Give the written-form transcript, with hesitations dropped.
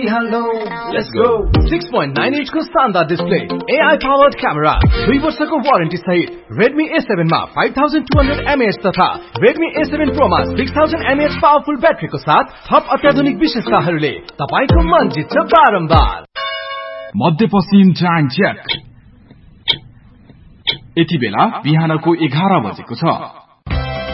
गरिहाल्नु let's go 6.9 inch को शानदार डिस्प्ले AI powered camera 2 वर्षको वारेन्टी सहित Redmi A7 मा 5200 mAh तथा Redmi A7 Pro मा 6000 mAh पावरफुल ब्याट्रीको साथ थप अत्याधुनिक विशेषताहरूले तपाईको मन जित्छ बारम्बार मध्यपश्चिम जाङ ज्याक यति बेला बिहानको 11 बजेको छ